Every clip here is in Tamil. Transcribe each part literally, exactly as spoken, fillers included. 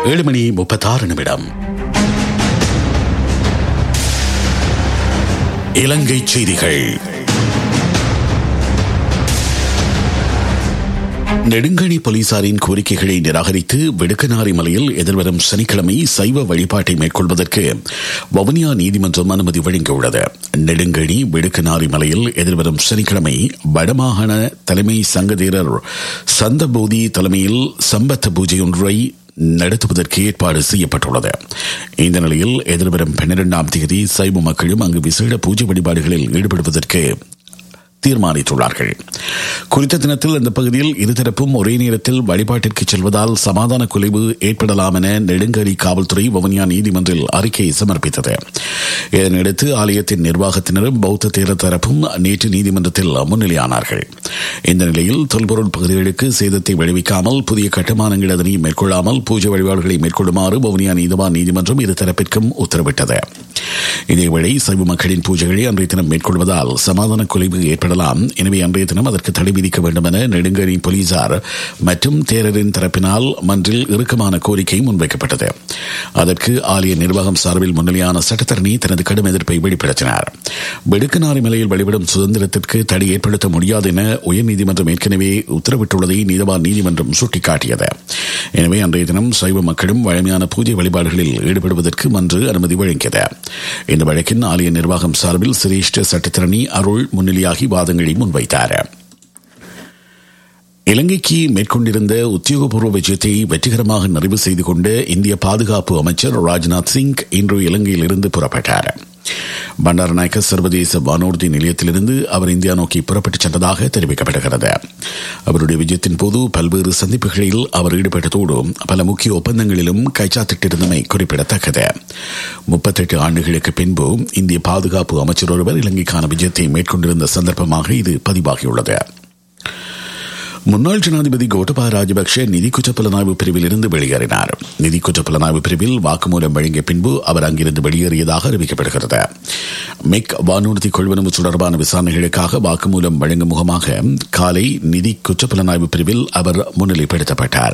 ஏழு மணி முப்பத்தாறு நிமிடம். இலங்கை செய்திகள். நெடுங்கணி போலீசாரின் கோரிக்கைகளை நிராகரித்து விடுக்கனாரி மலையில் எதிர்வரும் சனிக்கிழமை சைவ வழிபாட்டை மேற்கொள்வதற்கு வவுனியா நீதிமன்றம் அனுமதி வழங்கியுள்ளது. நெடுங்கணி விடுக்கனாரி மலையில் எதிர்வரும் சனிக்கிழமை வடமாகாண தலைமை சங்கதேரர் சந்தபோதி தலைமையில் சம்பத்த பூஜை ஒன்றை நடத்துவதற்கு ஏற்பாடு செய்யப்பட்டுள்ளது. இந்த நிலையில் எதிர்வரும் பன்னிரண்டாம் தேதி சைவ மக்களும் அங்கு விசேட பூஜை வழிபாடுகளில் ஈடுபடுவதற்கு தீர்மானித்துள்ளார்கள். குறித்த தினத்தில் இந்த பகுதியில் இருதரப்பும் ஒரே நேரத்தில் வழிபாட்டிற்கு செல்வதால் சமாதான குலைவு ஏற்படலாம் என நெடுங்கணி காவல்துறை வவுனியா நீதிமன்றில் அறிக்கையை சமர்ப்பித்தது. இதனையடுத்து ஆலயத்தின் நிர்வாகத்தினரும் பௌத்த தேர தரப்பும் நேற்று நீதிமன்றத்தில் முன்னிலையானார்கள். இந்த நிலையில் தொல்பொருள் பகுதிகளுக்கு சேதத்தை விளைவிக்காமல் புதிய கட்டுமானங்கள் அதனை மேற்கொள்ளாமல் பூஜை வழிபாடுகளை மேற்கொள்ளுமாறு வவுனியா நீதிவான் நீதிமன்றம் இருதரப்பிற்கும் உத்தரவிட்டது. இதேவேளை சைவ மக்களின் பூஜைகளை அன்றைய தினம் மேற்கொள்வதால் சமாதான குலைவு ஏற்படலாம். எனவே அன்றைய தினம் அதற்கு தடை விதிக்க வேண்டும் என நெடுங்கணி போலீசார் மற்றும் தேரரின் தரப்பினால் மன்றில் இறுக்கமான கோரிக்கை முன்வைக்கப்பட்டது. அதற்கு ஆலய நிர்வாகம் சார்பில் முன்னிலையான சட்டத்தரணி தனது கடும் எதிர்ப்பை வெளிப்படுத்தினார். விடுக்கனாரி மலையில் வழிபடும் சுதந்திரத்திற்கு தடை ஏற்படுத்த முடியாது என உயர்நீதிமன்றம் ஏற்கனவே உத்தரவிட்டுள்ளதை நீதவான் நீதிமன்றம் சுட்டிக்காட்டியது. எனவே அன்றைய தினம் சைவ மக்களும் வழமையான பூஜை வழிபாடுகளில் ஈடுபடுவதற்கு மன்று அனுமதி வழங்கியது. இந்த வழக்கின் ஆலய நிர்வாகம் சார்பில் சிரேஷ்ட சட்டத்தரணி அருள் முன்னிலையாகி வாதங்களை முன்வைத்தார். இலங்கைக்கு மேற்கொண்டிருந்த உத்தியோகபூர்வ விஜயத்தை வெற்றிகரமாக நிறைவு செய்து கொண்ட இந்திய பாதுகாப்பு அமைச்சர் ராஜ்நாத் சிங் இன்று இலங்கையில் இருந்து புறப்பட்டார். பண்டாரநாயக்க சர்வதேச வானூர்தி நிலையத்திலிருந்து அவர் இந்தியா நோக்கி புறப்பட்டுச் சென்றதாக தெரிவிக்கப்படுகிறது. அவருடைய விஜயத்தின் போது பல்வேறு சந்திப்புகளில் அவர் ஈடுபட்டதோடு பல முக்கிய ஒப்பந்தங்களிலும் கைச்சாத்திட்டிருந்தமை குறிப்பிடத்தக்கது. முப்பத்தெட்டு ஆண்டுகளுக்கு பின்பு இந்திய பாதுகாப்பு அமைச்சர் ஒருவர் இலங்கைக்கான விஜயத்தை மேற்கொண்டிருந்த சந்தர்ப்பமாக இது பதிவாகியுள்ளது. முன்னாள் ஜனாதிபதி கோட்டபாய ராஜபக்ஷ நிதி குற்றப்புலனாய்வு பிரிவில் இருந்து வெளியேறினார். நிதி குற்றப்புலனாய்வு பிரிவில் வாக்குமூலம் வழங்கிய பின்பு அவர் அங்கிருந்து வெளியேறியதாக அறிவிக்கப்படுகிறது. மெக் வானூர்தி கொள்வனவு தொடர்பான விசாரணைகளுக்காக வாக்குமூலம் வழங்கும் முகமாக காலை நிதி குற்றப்புலனாய்வு பிரிவில் அவர் முன்னிலைப்படுத்தப்பட்டார்.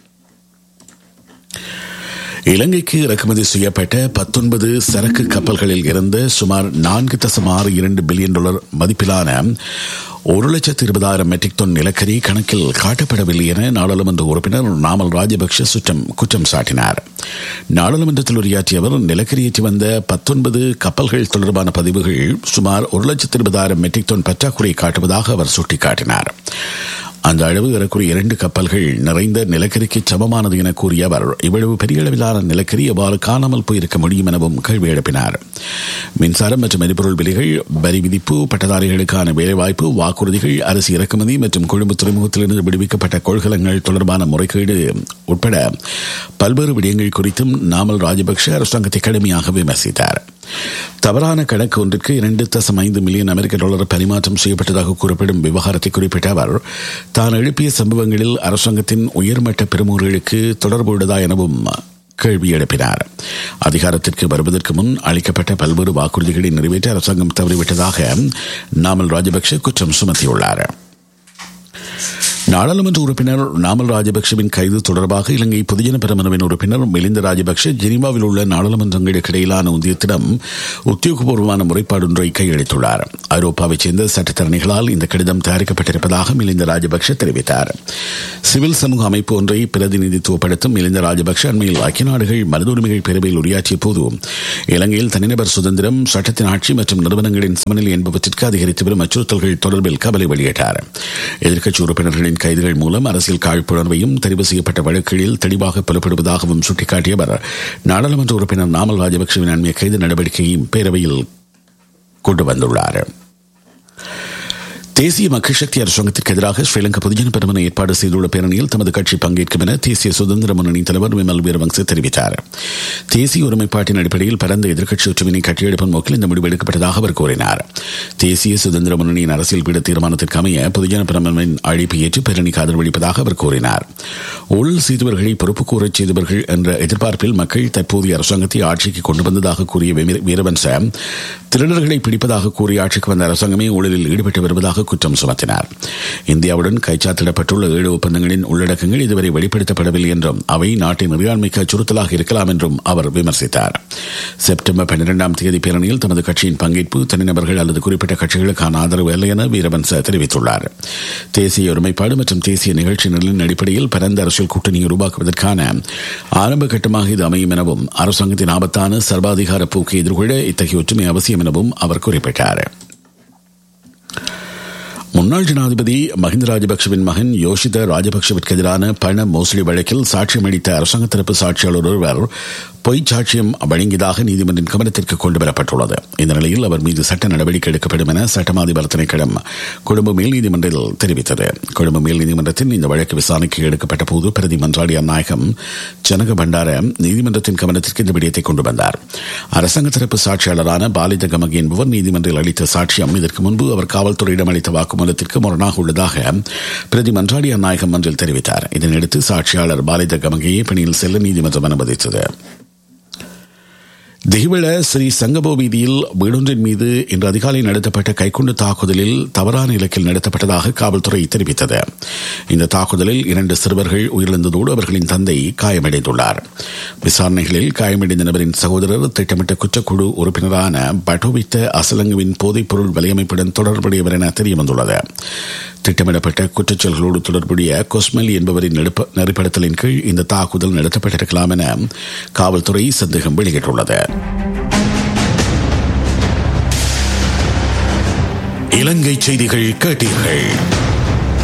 இலங்கைக்கு இறக்குமதி செய்யப்பட்ட பத்தொன்பது சரக்கு கப்பல்களில் இருந்து சுமார் நான்கு தசம் ஆறு இரண்டு பில்லியன் டாலர் மதிப்பிலான ஒரு லட்சத்து இருபதாயிரம் மெட்ரிக் டன் நிலக்கரி கணக்கில் காட்டப்படவில்லை என நாடாளுமன்ற உறுப்பினர் நாமல் ராஜபக்ஷ சுற்றம் குற்றம் சாட்டினார். நாடாளுமன்றத்தில் உரையாற்றிய அவர் நிலக்கரி ஏற்றி வந்த பத்தொன்பது கப்பல்கள் தொடர்பான பதிவுகள் சுமார் ஒரு லட்சத்து இருபதாயிரம் மெட்ரிக் டன் பற்றாக்குறை காட்டுவதாக அவர் சுட்டிக்காட்டினார். அந்த அளவு ஏறக்குறைய இரண்டு கப்பல்கள் நிறைந்த நிலக்கரிக்கு சமமானது என கூறிய அவர் இவ்வளவு பெரிய அளவிலான நிலக்கரி எவ்வாறு காணாமல் போயிருக்க முடியும் எனவும் கேள்வி எழுப்பினார். மின்சாரம் மற்றும் எரிபொருள் விலைகள், வரி விதிப்பு, பட்டதாரிகளுக்கான வேலைவாய்ப்பு, வாக்குறுதிகள், அரசு இறக்குமதி மற்றும் கொழும்பு துறைமுகத்திலிருந்து விடுவிக்கப்பட்ட கொள்கலங்கள் தொடர்பான முறைகேடு உட்பட பல்வேறு விடயங்கள் குறித்தும் நாமல் ராஜபக்ஷ அரசாங்கத்தை கடுமையாக விமர்சித்தார். தவறான கணக்கு ஒன்றுக்கு இரண்டு தசம் ஐந்து மில்லியன் அமெரிக்க டாலர் பரிமாற்றம் செய்யப்பட்டதாக கூறப்படும் விவகாரத்தை குறிப்பிட்ட அவர் தான் எழுப்பிய சம்பவங்களில் அரசாங்கத்தின் உயர்மட்ட பிரமுகர்களுக்கு தொடர்புள்ளதா எனவும் கேள்வி எழுப்பினார். அதிகாரத்திற்கு வருவதற்கு முன் அளிக்கப்பட்ட பல்வேறு வாக்குறுதிகளை நிறைவேற்ற அரசாங்கம் தவறிவிட்டதாக நாமல் ராஜபக்ஷ குற்றம் சுமத்தியுள்ளார். நாடாளுமன்ற உறுப்பினர் நாமல் ராஜபக்ஷவின் கைது தொடர்பாக இலங்கை பொதுஜன பெரமுனவின் உறுப்பினர் மிலிந்த ராஜபக்ஷ ஜெனீவாவில் உள்ள நாடாளுமன்றங்களுக்கு இடையிலான ஒன்றியத்திடம் உத்தியோகபூர்வமான முறைப்பாடு ஒன்றை கையளித்துள்ளார். ஐரோப்பாவைச் சேர்ந்த சட்டத்தரணிகளால் இந்த கடிதம் தயாரிக்கப்பட்டிருப்பதாக மிலிந்த ராஜபக்ஷ தெரிவித்தார். சிவில் சமூக அமைப்பு ஒன்றை பிரதிநிதித்துவப்படுத்தும் மிலிந்த ராஜபக்ஷ அண்மையில் ஐக்கிய நாடுகள் மனித உரிமைகள் பேரவையில் உரையாற்றிய போது இலங்கையில் தனிநபர் சுதந்திரம், சட்டத்தின் ஆட்சி மற்றும் நிறுவனங்களின் சமநிலை என்பவற்றிற்கு அதிகரித்து வரும் அச்சுறுத்தல்கள் தொடர்பில் கவலை வெளியிட்டார். எதிர்க்கட்சி உறுப்பினர்களின் கைதுகள் மூலம் அரசியல் காழ்ப்புணர்வையும் தெரிவு செய்யப்பட்ட வழக்குகளில் தெளிவாக புலப்படுவதாகவும் சுட்டிக்காட்டிய அவர் நாடாளுமன்ற உறுப்பினர் நாமல் ராஜபக்ஷவின் அண்மைய கைது நடவடிக்கையையும் பேரவையில் கொண்டு வந்துள்ளார். தேசிய மக்கள் சக்தி அரசாங்கத்திற்கு எதிராக ஸ்ரீலங்கா பொதுஜன பெரமுன ஏற்பாடு செய்துள்ள பேரணியில் தமது கட்சி பங்கேற்கும் என தேசிய சுதந்திர முன்னணி தலைவர் விமல் வீரவங்ச தெரிவித்தார். தேசிய ஒருமைப்பாட்டின் அடிப்படையில் பரந்த எதிர்க்கட்சி ஒற்றுமையை கட்டியெழுப்பும் நோக்கில் இந்த முடிவு எடுக்கப்பட்டதாக அவர் கூறினார். தேசிய சுதந்திர முன்னணியின் அரசியல் பீட தீர்மானத்திற்கு அமைய பொதுஜன பெரமுனவின் அழைப்பு ஏற்று பேரணிக்கு ஆதரவளிப்பதாக அவர் கூறினார். ஊழல் செய்தவர்களை பொறுப்பு கூறச் செய்தவர்கள் என்ற எதிர்பார்ப்பில் மக்கள் தற்போதைய அரசாங்கத்தை ஆட்சிக்கு கொண்டு வந்ததாக கூறிய வீரவன்ச திருடர்களை பிடிப்பதாக கூறி ஆட்சிக்கு வந்த அரசாங்கமே ஊழலில் ஈடுபட்டு வருவதாக குற்றம் சுமத்தினார். இந்தியாவுடன் கைச்சாத்திடப்பட்டுள்ள ஏழு ஒப்பந்தங்களின் உள்ளடக்கங்கள் இதுவரை வெளிப்படுத்தப்படவில்லை என்றும் அவை நாட்டின் இறையாண்மைக்கு அச்சுறுத்தலாக இருக்கலாம் என்றும் அவர் விமர்சித்தார். செப்டம்பர் பன்னிரண்டாம் தேதி பேரணியில் தமது கட்சியின் பங்கேற்பு தனிநபர்கள் அல்லது குறிப்பிட்ட கட்சிகளுக்கான ஆதரவு இல்லை என வீரவன்ச தெரிவித்துள்ளார். தேசிய ஒருமைப்பாடு மற்றும் தேசிய நிகழ்ச்சி நிலையின் அடிப்படையில் பரந்த அரசியல் கூட்டணியை உருவாக்குவதற்கான ஆரம்ப கட்டமாக இது அமையும் எனவும் அரசாங்கத்தின் ஆபத்தான சர்வாதிகார போக்கை எதிர்கொள்ள இத்தகைய ஒற்றுமை அவசியம் எனவும் அவர் குறிப்பிட்டார். முன்னாள் ஜனாதிபதி மஹிந்த ராஜபக்சவின் மகன் யோஷித ராஜபக்சவிற்கு எதிரான பண மோசடி வழக்கில் சாட்சியம் அளித்த அரசாங்க தரப்பு சாட்சியாளர் ஒருவர் பொய் சாட்சியம் வழங்கியதாக நீதிமன்றின் கவனத்திற்கு கொண்டுவரப்பட்டுள்ளது. இந்த நிலையில் அவர் மீது சட்ட நடவடிக்கை எடுக்கப்படும் என சட்டமாதிபர் திணைக்களம் கொழும்பு மேல் நீதிமன்றத்தில் தெரிவித்தது. கொழும்பு மேல் நீதிமன்றத்தின் இந்த வழக்கு விசாரணைக்கு எடுக்கப்பட்ட போது பிரதி மன்றாடி நாயகம் ஜனக பண்டார நீதிமன்றத்தின் கவனத்திற்கு இந்த விடயத்தை கொண்டு வந்தார். அரசாங்க தரப்பு சாட்சியாளரான பாலித கமகி என்பவர் நீதிமன்றில் அளித்த சாட்சியம் இதற்கு முன்பு அவர் காவல்துறையிடம் அளித்த வாக்குமூலத்திற்கு முரணாக உள்ளதாக பிரதி மன்றாடி நாயகம் ஒன்றில் தெரிவித்தார். இதனையடுத்து சாட்சியாளர் பாலித கமகியை பணியில் செல்ல நீதிமன்றம் அனுமதித்தது. திகிவள ஸ்ரீ சங்கபோ வீதியில் வீடொன்றின் மீது இன்று அதிகாலை நடத்தப்பட்ட கைக்குண்டு தாக்குதலில் தவறான இலக்கில் நடத்தப்பட்டதாக காவல்துறை தெரிவித்தது. இந்த தாக்குதலில் இரண்டு சிறுவர்கள் உயிரிழந்ததோடு அவர்களின் தந்தை காயமடைந்துள்ளார். விசாரணைகளில் காயமடைந்த நபரின் சகோதரர் திட்டமிட்ட குற்றக்குழு உறுப்பினரான பட்டோவித்த அசலங்குவின் போதைப் பொருள் வலையமைப்புடன் தொடர்புடையவர் என தெரியவந்துள்ளது. திட்டமிடப்பட்ட குற்றச்செயல்களோடு தொடர்புடைய கொஸ்மெலி என்பவரின் நெறிப்படுத்தலின் கீழ் இந்த தாக்குதல் நடத்தப்பட்டிருக்கலாம் என காவல்துறை சந்தேகம் வெளியிட்டுள்ளது. இலங்கை செய்திகள் கேட்டீர்கள்.